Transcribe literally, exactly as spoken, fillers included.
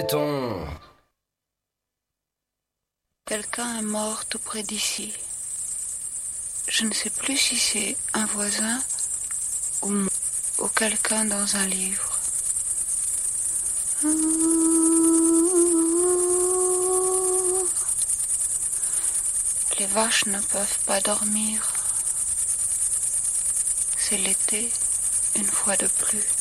Ton... Quelqu'un est mort tout près d'ici. Je ne sais plus si c'est un voisin ou, ou quelqu'un dans un livre. Les vaches ne peuvent pas dormir. C'est l'été, une fois de plus.